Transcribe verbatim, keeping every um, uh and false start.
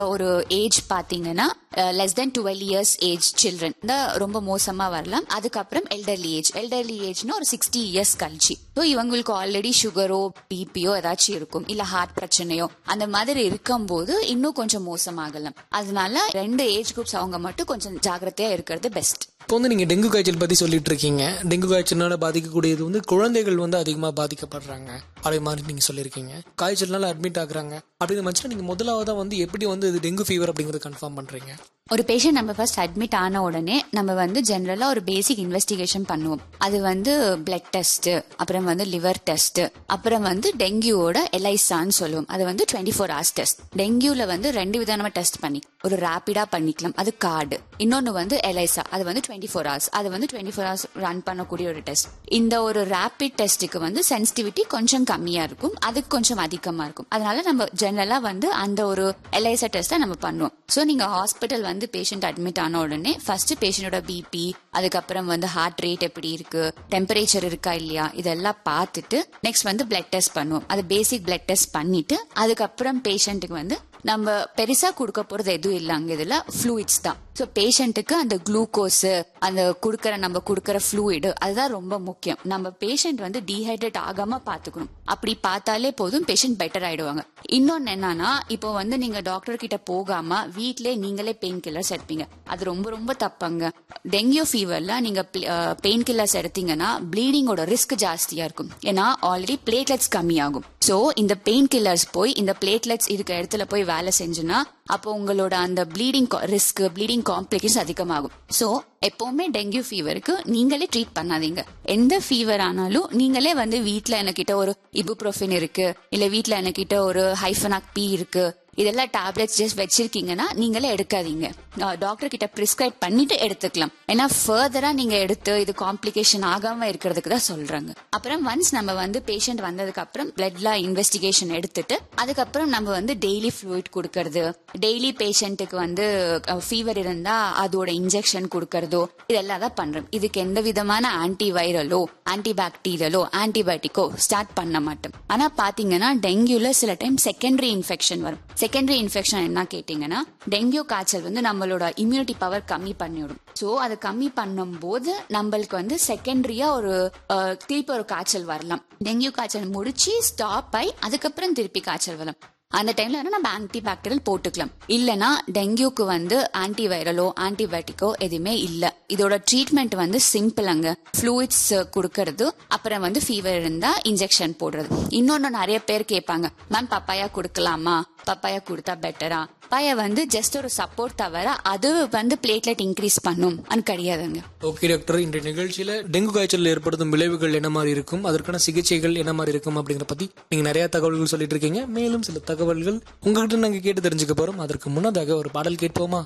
ஒரு ஏஜ் பாத்தீங்கன்னா less than twelve years age children தான் ரொம்ப மோசமா வரலாம். அதுக்கப்புறம் எல்டர்லி ஏஜ் எல்டர்லி ஏஜ்னா ஒரு சிக்ஸ்டி இயர்ஸ் கழிச்சு. ஸோ இவங்களுக்கு ஆல்ரெடி சுகரோ பிபியோ ஏதாச்சும் இருக்கும், இல்ல ஹார்ட் பிரச்சனையோ அந்த மாதிரி இருக்கும் போது இன்னும் கொஞ்சம் மோசமாகலாம். அதனால ரெண்டு ஏஜ் குரூப்ஸ் அவங்க மட்டும் கொஞ்சம் ஜாக்கிரதையா இருக்கிறது பெஸ்ட். இப்போ வந்து நீங்க டெங்கு காய்ச்சல் பத்தி சொல்லிட்டு இருக்கீங்க. டெங்கு காய்ச்சல்னால பாதிக்கக்கூடியது வந்து குழந்தைகள் வந்து அதிகமா பாதிக்கப்படுறாங்க அதே மாதிரி நீங்க சொல்லியிருக்கீங்க. காய்ச்சல்னால அட்மிட் ஆகுறாங்க அப்படிங்கிற பட்சத்தில் நீங்க முதலாவதா வந்து எப்படி வந்து இது டெங்கு ஃபீவர் அப்படிங்கறது கன்ஃபார்ம் பண்றீங்க? ஒரு பேஷண்ட் நம்ம ஃபர்ஸ்ட் அட்மிட் ஆன உடனே நம்ம வந்து ஜெனரலா ஒரு பேசிக் இன்வெஸ்டிகேஷன் பண்ணுவோம். அது வந்து பிளட் டெஸ்ட், அப்புறம் வந்து லிவர் டெஸ்ட், அப்புறம் வந்து டெங்கியூவோட எலைசான்னு சொல்லுவோம். அது வந்து டுவெண்ட்டி ஃபோர் ஹவர்ஸ் டெஸ்ட். டெங்கியூல வந்து ரெண்டு விதமா டெஸ்ட் பண்ணி ஒரு ரேபிடா பண்ணிக்கலாம், அது கார்டு. இன்னொன்னு வந்து எலைசா, அது வந்து டுவெண்ட்டி ஃபோர் ஹவர்ஸ் அது வந்து டுவெண்ட்டி ஃபோர் ஹவர்ஸ் ரன் பண்ணக்கூடிய ஒரு டெஸ்ட். இந்த ஒரு ரேபிட் டெஸ்ட்டுக்கு வந்து சென்சிட்டிவிட்டி கொஞ்சம் கம்மியா இருக்கும், அதுக்கு கொஞ்சம் அதிகமா இருக்கும். அதனால நம்ம ஜெனரலா வந்து அந்த ஒரு எலைசா டெஸ்ட் நம்ம பண்ணுவோம். ஸோ நீங்க ஹாஸ்பிட்டல் வந்து பேஷண்ட் அட்மிட் ஆன உடனே ஃபர்ஸ்ட் பேஷண்டோட பிபி, அதுக்கப்புறம் வந்து ஹார்ட் ரேட் எப்படி இருக்கு, டெம்பரேச்சர் இருக்கா இல்லையா, இதெல்லாம் பார்த்துட்டு நெக்ஸ்ட் வந்து பிளட் டெஸ்ட் பண்ணுவோம். அது பேசிக் பிளட் டெஸ்ட் பண்ணிட்டு அதுக்கப்புறம் பேஷண்ட்டுக்கு வந்து நம்ம பெருசா கொடுக்க போறது எதுவும் இல்லைங்க, இதுல ஃப்ளூயிட்ஸ் தான். ஸோ பேஷண்ட்டுக்கு அந்த குளுக்கோஸ், அந்த குடுக்கற நம்ம குடுக்கற ஃப்ளூயிடு அதுதான் ரொம்ப முக்கியம். நம்ம பேஷண்ட் வந்து டீஹைட்ரேட் ஆகாம பாத்துக்கணும். அப்படி பார்த்தாலே போதும், பேஷண்ட் பெட்டர் ஆயிடுவாங்க. இன்னொன்னு என்னன்னா, இப்போ வந்து நீங்க டாக்டர் கிட்ட போகாம வீட்லயே நீங்களே பெயின் கில்லர்ஸ் எடுப்பீங்க. அது ரொம்ப ரொம்ப தப்பாங்க. டெங்கு ஃபீவர்ல நீங்க பெயின் கில்லர்ஸ் எடுத்தீங்கன்னா ப்ளீடிங்கோட ரிஸ்க் ஜாஸ்தியா இருக்கும். ஏன்னா ஆல்ரெடி பிளேட்லெட்ஸ் கம்மியாகும். சோ இந்த பெயின் கில்லர்ஸ் போய் இந்த பிளேட்லெட்ஸ் இருக்க இடத்துல போய் வேலை செஞ்சுன்னா அப்போ உங்களோட அந்த ப்ளீடிங் ரிஸ்க், ப்ளீடிங் காம்ப்ளிகேஷன்ஸ் அதிகமாகும். சோ எப்பவுமே டெங்கு ஃபீவருக்கு நீங்களே ட்ரீட் பண்ணாதீங்க. எந்த ஃபீவர் ஆனாலும் நீங்களே வந்து வீட்டுல என்கிட்ட ஒரு இபுப்ரோஃபின் இருக்கு, இல்ல வீட்டுல என்கிட்ட ஒரு ஹைஃபனாக் பி இருக்கு, இதெல்லாம் டேப்லெட்ஸ் ஜஸ்ட் வச்சிருக்கீங்கன்னா நீங்களே எடுக்காதீங்க. டாக்டர் கிட்ட பிரிஸ்கிரைப் பண்ணிட்டு எடுத்துக்கலாம். ஏன்னா ஃபர்தரா நீங்க எடுத்து இது காம்ப்ளிகேஷன் ஆகாம இருக்கிறதுக்கு தான் சொல்றாங்க. அப்புறம் ஒன்ஸ் நம்ம வந்து பேஷண்ட் வந்ததுக்கு அப்புறம் பிளட்ல இன்வெஸ்டிகேஷன் எடுத்துட்டு அதுக்கப்புறம் நம்ம வந்து டெய்லி ஃப்ளூயிட் கொடுக்கறது, டெய்லி பேஷண்ட்டுக்கு வந்து ஃபீவர் இருந்தா அதோட இன்ஜெக்ஷன் கொடுக்கறதோ இதெல்லாம் தான் பண்றோம். இதுக்கு எந்த விதமான ஆன்டி வைரலோ ஆன்டி பாக்டீரியலோ ஆன்டிபயோட்டிக்கோ ஸ்டார்ட் பண்ண மாட்டோம். ஆனா பாத்தீங்கன்னா டெங்குல சில டைம் செகண்டரி இன்ஃபெக்ஷன் வரும். செகண்டரி இன்ஃபெக்ஷன் என்ன கேட்டீங்கன்னா, டெங்கு காய்ச்சல் வந்து நம்மளோட இம்யூனிட்டி பவர் கம்மி பண்ணிவிடும். சோ அதை கம்மி பண்ணும் போது நம்மளுக்கு வந்து செகண்டரியா ஒரு திருப்பி ஒரு காய்ச்சல் வரலாம். டெங்கு காய்ச்சல் முடிச்சு ஸ்டாப் ஆகி அதுக்கப்புறம் திருப்பி காய்ச்சல் வரலாம். அந்த டைம்ல நம்ம ஆன்டி பாக்டீரியல் போட்டுக்கலாம். இல்லனா டெங்குக்கு வந்து ஆன்டி வைரலோ ஆன்டிபயோட்டிக்கோ எதுவுமே இல்ல. இதோட ட்ரீட்மெண்ட் வந்து சிம்பிள்ங்க. ஃப்ளூயிட்ஸ் கொடுக்கறது, அப்புறம் வந்து ஃபீவர் இருந்தா இன்ஜெக்ஷன் போடுறது. இன்னொன்னு நிறைய பேர் கேட்பாங்க, மேம் பப்பாயா கொடுக்கலாமா, பப்பாயா கொடுத்தா பெட்டரா? பப்பாயா வந்து ஜஸ்ட் ஒரு சப்போர்ட் தவிர அது வந்து பிளேட்லெட் இன்க்ரீஸ் பண்ணும் அது கிடையாதுங்க. ஓகே டாக்டர், இந்த நிகழ்ச்சியில டெங்கு காய்ச்சல் ஏற்படுத்தும் விளைவுகள் என்ன மாதிரி இருக்கும், அதற்கான சிகிச்சைகள் என்ன மாதிரி இருக்கும் அப்படிங்கிற பத்தி நீங்க நிறைய தகவல்கள் சொல்லிட்டு இருக்கீங்க. மேலும் சில தகவல்கள் உங்ககிட்ட நாங்க கேட்டு தெரிஞ்சுக்க போறோம். அதற்கு முன்னதாக ஒரு பாடல் கேட்போமா?